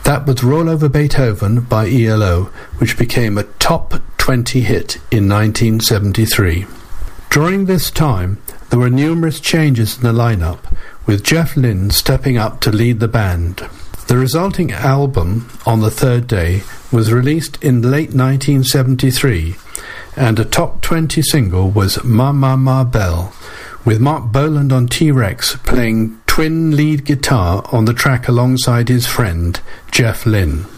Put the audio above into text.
That was Roll Over Beethoven by ELO, which became a top 20 hit in 1973. During this time, there were numerous changes in the lineup, with Jeff Lynne stepping up to lead the band. The resulting album, On the Third Day, was released in late 1973, and a top 20 single was Ma Ma Ma Belle, with Mark Boland on T-Rex playing twin lead guitar on the track alongside his friend, Jeff Lynne.